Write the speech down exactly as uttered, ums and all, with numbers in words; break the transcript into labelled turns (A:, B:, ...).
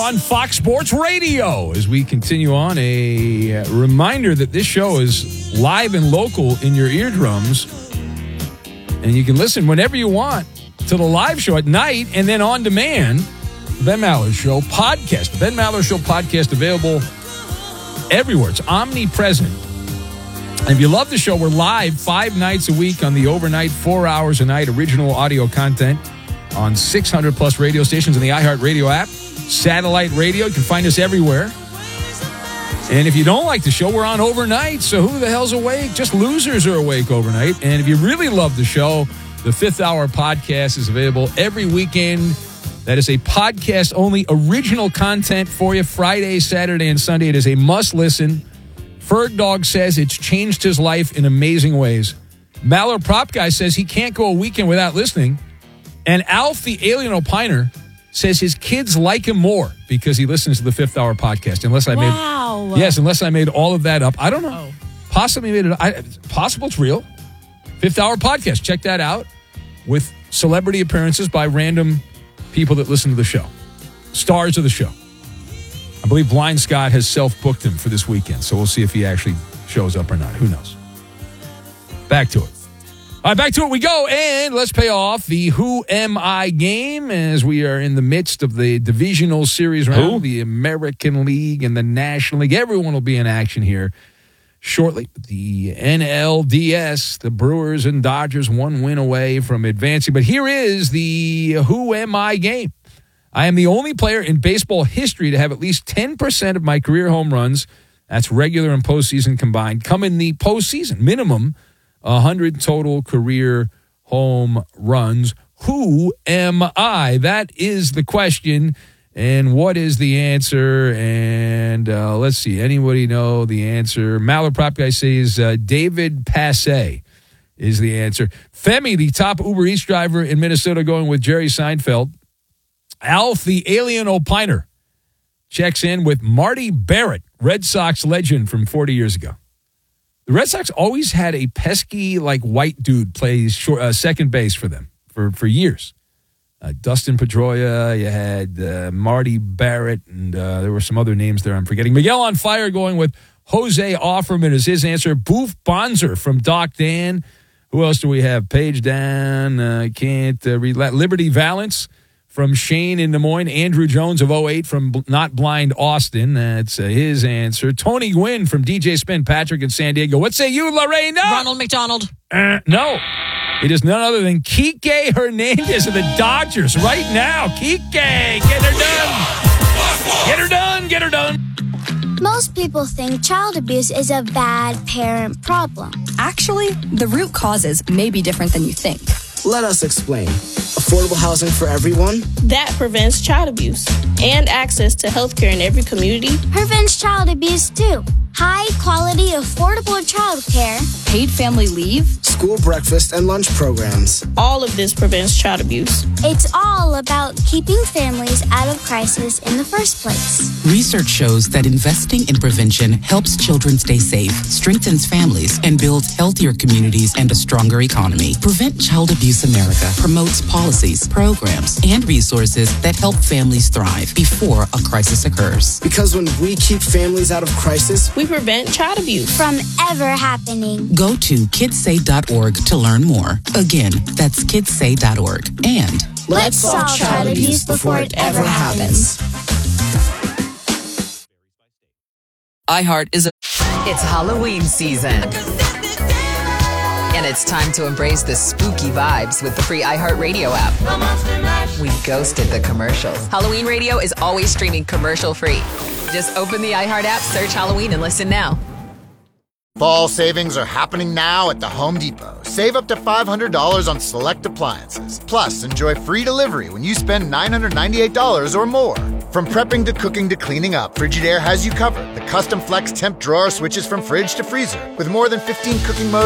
A: on Fox Sports Radio. As we continue on, a reminder that this show is live and local in your eardrums. And you can listen whenever you want to the live show at night and then on demand, Ben Maller Show podcast. The Ben Maller Show podcast available everywhere. It's omnipresent. And if you love the show, we're live five nights a week on the overnight, four hours a night, original audio content on six hundred plus radio stations in the iHeartRadio app, satellite radio. You can find us everywhere. And if you don't like the show, we're on overnight. So who the hell's awake? Just losers are awake overnight. And if you really love the show, the Fifth Hour podcast is available every weekend. That is a podcast-only original content for you, Friday, Saturday, and Sunday. It is a must-listen. Ferg Dog says it's changed his life in amazing ways. Maller Prop Guy says he can't go a weekend without listening. And Alf, the Alien Opiner, says his kids like him more because he listens to the Fifth Hour podcast. Unless I
B: wow.
A: made, yes, unless I made all of that up. I don't know.
B: Oh.
A: Possibly made it. I, possible it's real. Fifth Hour podcast. Check that out with celebrity appearances by random people that listen to the show. Stars of the show. I believe Blind Scott has self-booked him for this weekend, so we'll see if he actually shows up or not. Who knows? Back to it. All right, back to it we go, and let's pay off the Who Am I game as we are in the midst of the divisional series round,
C: Who?
A: the American League and the National League. Everyone will be in action here shortly. The N L D S, the Brewers and Dodgers, one win away from advancing. But here is the Who Am I game. I am the only player in baseball history to have at least ten percent of my career home runs, that's regular and postseason combined, come in the postseason. Minimum one hundred total career home runs. Who am I? That is the question. And what is the answer? And uh, let's see. Anybody know the answer? Maller Prop Guy says uh, David Passe is the answer. Femi, the top Uber Eats driver in Minnesota, going with Jerry Seinfeld. Alf, the Alien Opiner, checks in with Marty Barrett, Red Sox legend from forty years ago. The Red Sox always had a pesky, like, white dude play short, uh, second base for them for, for years. Uh, Dustin Pedroia, you had uh, Marty Barrett, and uh, there were some other names there I'm forgetting. Miguel on Fire going with Jose Offerman is his answer. Boof Bonzer from Doc Dan. Who else do we have? Page down. I uh, can't uh, read. Liberty Valance from Shane in Des Moines. Andrew Jones of oh eight from Not Blind Austin. That's uh, his answer. Tony Gwynn from D J Spin Patrick in San Diego. What say you, Lorena?
B: Ronald McDonald.
A: Uh, no. It is none other than Kike Hernandez of the Dodgers right now. Kike, get her done. Get her done. Get her done.
D: Most people think child abuse is a bad parent problem.
E: Actually, the root causes may be different than you think.
F: Let us explain. Affordable housing for everyone?
G: That prevents child abuse and access to health care in every community.
D: Prevents child abuse, too. High-quality, affordable child care.
E: Paid family leave.
F: School breakfast and lunch programs.
G: All of this prevents child abuse.
D: It's all about keeping families out of crisis in the first place.
H: Research shows that investing in prevention helps children stay safe, strengthens families, and builds healthier communities and a stronger economy. Prevent Child Abuse America promotes policies, programs, and resources that help families thrive before a crisis occurs.
F: Because when we keep families out of crisis,
G: we prevent child abuse
D: from ever happening.
H: Go to kids say dot org to learn more. Again, that's kids say dot org. And
D: let's, let's solve child abuse before it ever happens.
I: iHeart is a... It's Halloween season. And it's time to embrace the spooky vibes with the free iHeartRadio app. We ghosted the commercials. Halloween Radio is always streaming commercial-free. Just open the iHeart app, search Halloween, and listen now.
J: Fall savings are happening now at the Home Depot. Save up to five hundred dollars on select appliances. Plus, enjoy free delivery when you spend nine hundred ninety-eight dollars or more. From prepping to cooking to cleaning up, Frigidaire has you covered. The custom flex temp drawer switches from fridge to freezer. With more than fifteen cooking modes